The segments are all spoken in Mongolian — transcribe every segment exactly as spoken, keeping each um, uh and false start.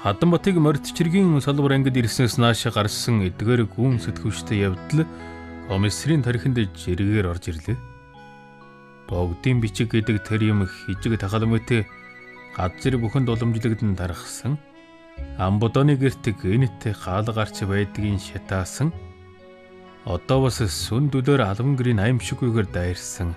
Хаданбатыг мордчиргийн салбар ангид ирснээс нааш гарсан эдгээр гүн сэтгүүчтэй явдал комиссарын тархинд жиргээр орж ирлээ. Богдын бичиг гэдэг тэр юм хижиг тахаламжтай газар бүхэнд уламжлагдан тархсан. Амбодооны гэрт гэнэт хаал гарч байдгийн шатаасан. Одоо бас сүн дүлээр албангэрийн аимшиггүйгээр дайрсан.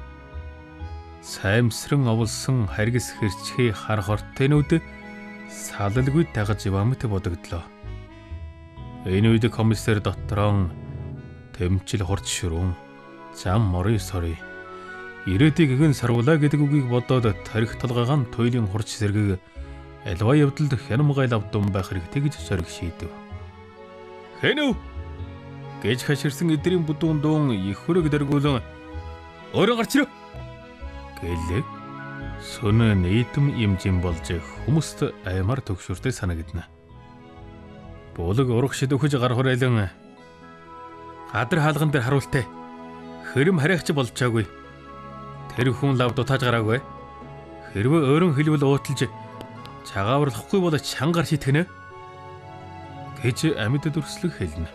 Саймсран оволсон харгас хэрчхий хар хортынууд салалгүй тагаж бамт бодогдлоо. Энэ үед комиссар дотроо тэмчил хурц шүрүүн зам морын сорой ирээдүйг гэн сарвлаа гэдэг үгийг бодоод тарих толгойн туйлын хурц зэрэг альва явдалд хянамгай лавдун байх хэрэгтэй гэж зориг шийдэв. Хэнүү гэж хаширсан эдрийн бүдүүн дуун их хөрөг дэргүүлэн өөрөө гарч ирээ гэлээ. Сүнэ нийтэм имжин болж хүмүүст аймар төгшөртэй санагдана. Буулаг урагшид өгөж гар хураалан гадар хаалган дээр харуултай хэрэм хараагч болчаагүй. Тэр хүн лав дутааж гараагүй. Хэрвээ өөрөн хэлбэл ууталж цагааварлахгүй бол чангаар шитгэнэ гэж амьд дүрслэг хэлнэ.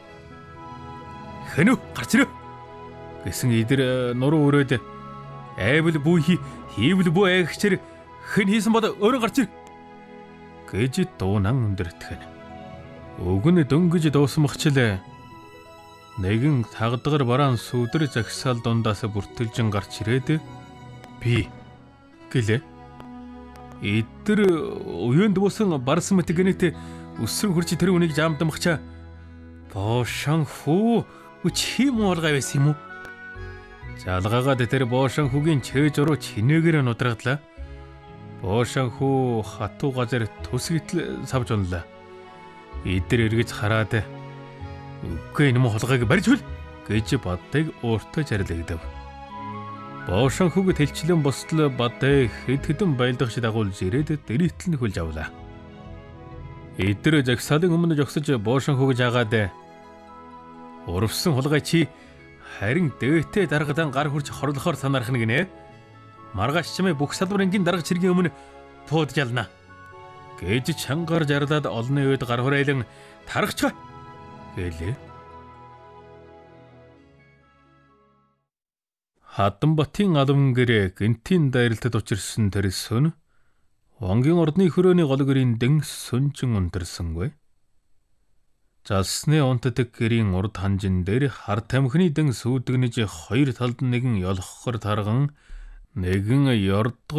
Хэнүү гарч ирээ гэсэн идэр нуруу өрөөд айвал бүүхи хийвэл бүү айгчэр хэн хийсэн бод өөрөө гарч ир гэж дуунан өндөртгөн. Өг нь дөнгөж дуусмахчлаа. Нэгэн тагдгаар бараан сүдэр загсаал дундаас бүртэлжин гарч ирээд би гэлээ. Эдгээр уянд буусан барсан мэт гэнэт өсрөн хурж тэр үнийг жаамдамхчаа. Боошон хүү чи юм олгай байсан юм уу? Жалгаагаад тэр боошон хүүгийн чээж уруу чинээгээр нудраглаа. Боошон хүү хатуу газар төсгитл савж унлаа. Эдгээр эргэж хараад үгүй энэ хулгайг барьж хөл гэж бадыг ууртаа зарлагдав. Боошон хүүг тэлчлэн босдол бадыг хэд хэдэн байлдагч дагуулж ирээд дэрэтл нь хөлж авлаа. Эдгээр загсаалын өмнө жогсож боошон хүүг жаагаад урвсан хулгай чи харин дээтэй даргадан гар хурж хорлохоор санаархна гинэ. Маргааш чимээ бүх салбар ангийн дарга чиргийн өмнө пууд жална гэж чангаар жарлаад олны үед гар хураалан тархачгаа гэлээ. Хаданбатын албангэр гэнтийн дайралтад учирсан тэр сүн Вонгийн ордны хөрөөний голгөрийн дэн сүнжин унтарсангүй. Залсны унтдаг гэрийн урд ханжин дээр хар тамхины дэн сүйдгнэж хоёр талд нэгэн ёлхохор тарган нэгэн ёрдгор